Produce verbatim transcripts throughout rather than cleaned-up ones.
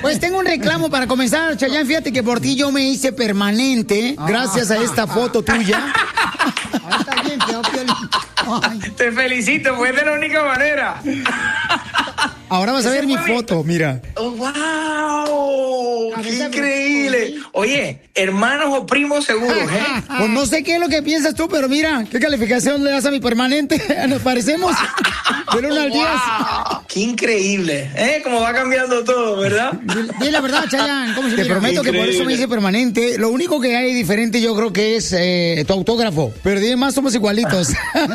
Pues tengo un reclamo para comenzar, Chayanne. Fíjate que por ti yo me hice permanente gracias a esta foto tuya. Ahí está bien, feo, Piolín. Te felicito, pues es de la única manera. Ahora vas a ver mi foto, mira. Oh, ¡wow! ¡Qué increíble! Oye, hermanos o primos seguros, ¿eh? Pues no sé qué es lo que piensas tú, pero mira, ¿qué calificación le das a mi permanente? ¿Nos parecemos? Del uno al diez. ¡Qué increíble! ¿Eh? Cómo va cambiando todo, ¿verdad? Dile la verdad, Chayanne. ¿Cómo se Te prometo que por eso me hice permanente. Lo único que hay diferente yo creo que es eh, tu autógrafo. Pero de más somos igualitos.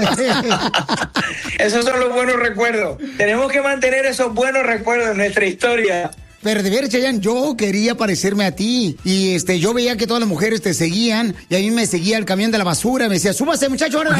Esos son los buenos recuerdos. Tenemos que mantener esos buenos recuerdos en nuestra historia. Pero de ver, Chayanne, yo quería parecerme a ti. Y este, yo veía que todas las mujeres te seguían. Y a mí me seguía el camión de la basura. Me decía, súbase, muchacho, ahora.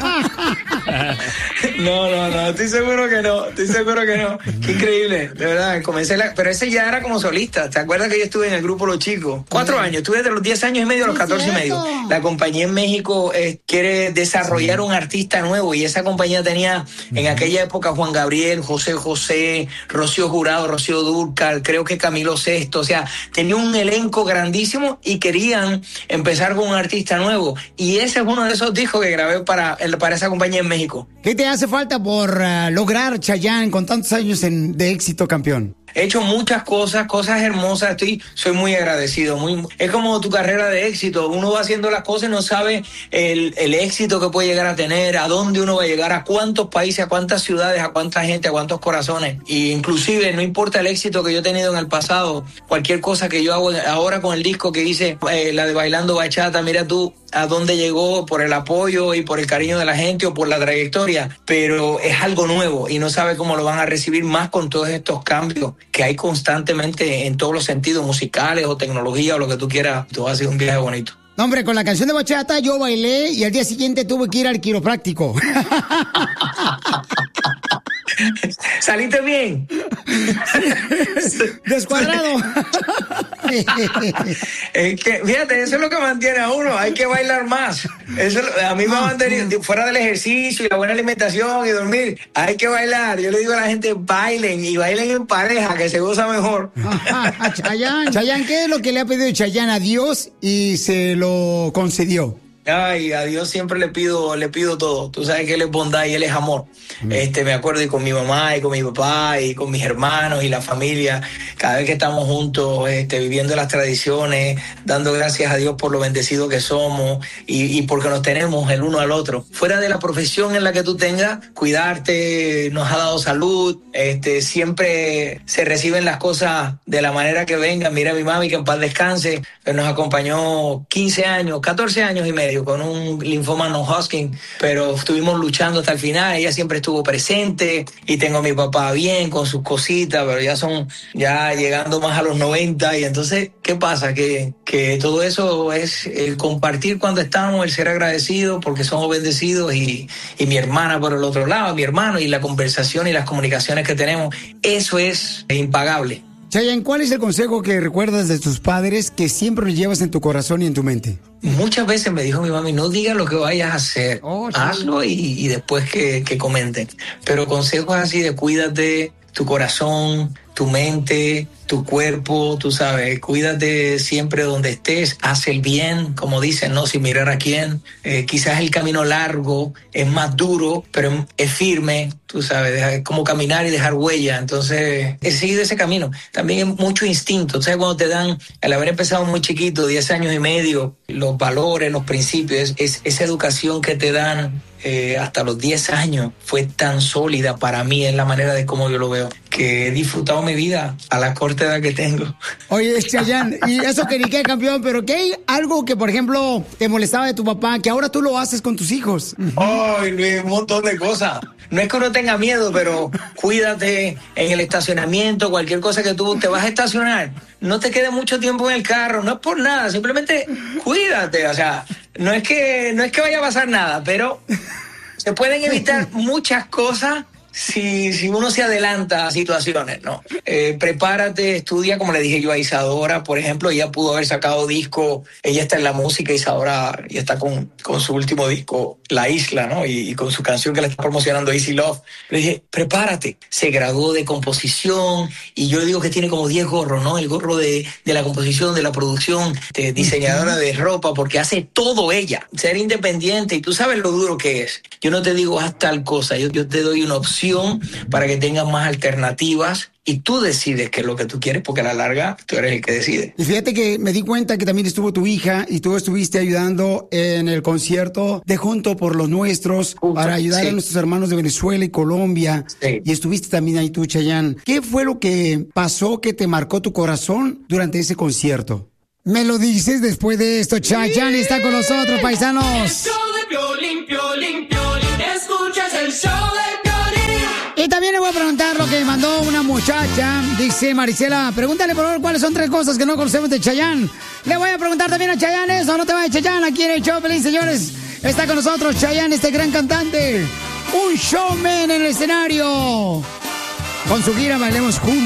No, no, no, estoy seguro que no. Estoy seguro que no. Qué increíble, de verdad. Comencé la... Pero ese ya era como solista. ¿Te acuerdas que yo estuve en el grupo Los Chicos? Cuatro años. Estuve de los diez años y medio a los catorce y medio. La compañía en México eh, quiere desarrollar un artista nuevo. Y esa compañía tenía en aquella época Juan Gabriel, José José, Rocío Jurado, Rocío Dúrcal, creo que Camilo Sesto, o sea, tenía un elenco grandísimo y querían empezar con un artista nuevo. Y ese es uno de esos discos que grabé para, para esa compañía en México. ¿Qué te hace falta por uh, lograr, Chayanne, con tantos años en, de éxito, campeón? He hecho muchas cosas, cosas hermosas, estoy, soy muy agradecido. Muy, es como tu carrera de éxito, uno va haciendo las cosas y no sabe el, el éxito que puede llegar a tener, a dónde uno va a llegar, a cuántos países, a cuántas ciudades, a cuánta gente, a cuántos corazones. Y inclusive no importa el éxito que yo he tenido en el pasado, cualquier cosa que yo hago ahora con el disco que hice, eh, la de Bailando Bachata, mira tú a dónde llegó por el apoyo y por el cariño de la gente o por la trayectoria, pero es algo nuevo y no sabe cómo lo van a recibir más con todos estos cambios que hay constantemente en todos los sentidos, musicales o tecnología o lo que tú quieras. Tú vas a hacer un viaje bonito. No, hombre, con la canción de bachata yo bailé y al día siguiente tuve que ir al quiropráctico. ¿Saliste bien? Descuadrado. Es que, fíjate, eso es lo que mantiene a uno. Hay que bailar más. Eso a mí me ha mantenido, fuera del ejercicio y la buena alimentación y dormir, hay que bailar. Yo le digo a la gente, bailen y bailen en pareja, que se goza mejor. Chayanne, Chayanne, ¿qué es lo que le ha pedido Chayanne a Dios y se lo concedió? Ay, a Dios siempre le pido, le pido todo. Tú sabes que Él es bondad y Él es amor. Mm. Este, me acuerdo y con mi mamá y con mi papá y con mis hermanos y la familia, cada vez que estamos juntos, este, viviendo las tradiciones, dando gracias a Dios por lo bendecidos que somos y, y porque nos tenemos el uno al otro. Fuera de la profesión en la que tú tengas, cuidarte, nos ha dado salud, este, siempre se reciben las cosas de la manera que vengan. Mira a mi mami, que en paz descanse, que nos acompañó quince años, catorce años y medio con un linfoma non-Hodgkin, pero estuvimos luchando hasta el final. Ella siempre estuvo presente y tengo a mi papá bien con sus cositas, pero ya son ya llegando más a los noventa y entonces, ¿qué pasa? Que, que todo eso es el compartir cuando estamos, el ser agradecidos porque somos bendecidos y, y mi hermana por el otro lado, mi hermano y la conversación y las comunicaciones que tenemos, eso es impagable. Chayanne, ¿cuál es el consejo que recuerdas de tus padres que siempre lo llevas en tu corazón y en tu mente? Muchas veces me dijo mi mami, no digas lo que vayas a hacer, oh, hazlo y, y después que, que comenten. Pero consejos así de cuídate tu corazón, tu mente, tu cuerpo, tú sabes, cuídate siempre donde estés, haz el bien, como dicen, no sin mirar a quién. Eh, quizás el camino largo es más duro, pero es firme, tú sabes, es como caminar y dejar huella. Entonces, he seguido ese camino. También es mucho instinto. ¿Sabes? Cuando te dan, al haber empezado muy chiquito, diez años y medio, los valores, los principios, es, es esa educación que te dan eh, hasta los diez años fue tan sólida para mí, es la manera de cómo yo lo veo, que he disfrutado mi vida a la corta edad que tengo. Oye, Chayanne, y eso que ni qué, campeón, pero ¿qué hay algo que, por ejemplo, te molestaba de tu papá, que ahora tú lo haces con tus hijos? Ay, Luis, un montón de cosas. No es que uno tenga miedo, pero cuídate en el estacionamiento, cualquier cosa que tú te vas a estacionar, no te quedes mucho tiempo en el carro, no es por nada, simplemente cuídate, o sea, no es que, no es que vaya a pasar nada, pero se pueden evitar muchas cosas si, si uno se adelanta a situaciones, ¿no? Eh, prepárate, estudia, como le dije yo a Isadora, por ejemplo, ella pudo haber sacado disco, ella está en la música, Isadora, y está con, con su último disco, La Isla, ¿no? Y, y con su canción que le está promocionando, Easy Love. Le dije, prepárate. Se graduó de composición, y yo digo que tiene como diez gorros, ¿no? El gorro de, de la composición, de la producción, de diseñadora de ropa, porque hace todo ella. Ser independiente, y tú sabes lo duro que es. Yo no te digo haz tal cosa, yo, yo te doy una opción para que tengas más alternativas y tú decides qué es lo que tú quieres, porque a la larga tú eres el que decide. Y fíjate que me di cuenta que también estuvo tu hija y tú estuviste ayudando en el concierto de Junto por los Nuestros Justo, para ayudar sí. a nuestros hermanos de Venezuela y Colombia. Sí. Y estuviste también ahí tú, Chayanne. ¿Qué fue lo que pasó que te marcó tu corazón durante ese concierto? Me lo dices después de esto. Chayanne está con nosotros, paisanos. El show de Piolín, Piolín, Piolín. Escuchas el show de Piolín. Y también le voy a preguntar lo que mandó una muchacha. Dice Marisela, pregúntale por favor cuáles son tres cosas que no conocemos de Chayanne. Le voy a preguntar también a Chayanne eso. No te vayas, Chayanne, aquí en el show, Pelín, señores. Está con nosotros Chayanne, este gran cantante. Un showman en el escenario. Con su gira Bailemos Juntos.